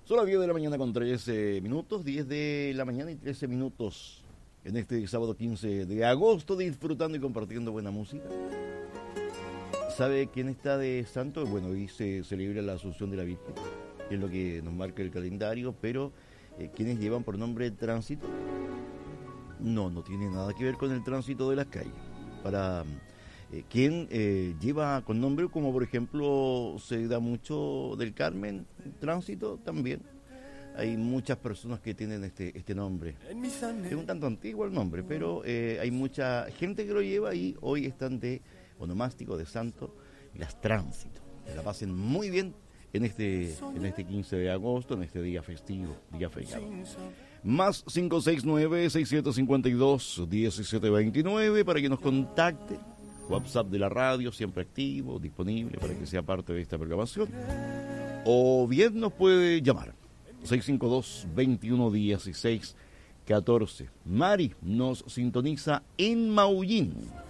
Son las 10 de la mañana con 13 minutos, 10 de la mañana y 13 minutos en este sábado 15 de agosto, disfrutando y compartiendo buena música. ¿Sabe quién está de santo? Bueno, hoy se celebra la Asunción de la Virgen, que es lo que nos marca el calendario, pero ¿quiénes llevan por nombre tránsito? No tiene nada que ver con el tránsito de las calles. Para quien lleva con nombre, como por ejemplo se da mucho del Carmen, tránsito también. Hay muchas personas que tienen este nombre. Es un tanto antiguo el nombre, pero hay mucha gente que lo lleva y hoy están de onomástico, de santo, y las tránsito. Que la pasen muy bien en este 15 de agosto, en este día festivo, día feriado. Más 569-6752-1729 para que nos contacte. WhatsApp de la radio, siempre activo, disponible para que sea parte de esta programación. O bien nos puede llamar. 652-2116-14. Mari nos sintoniza en Maullín.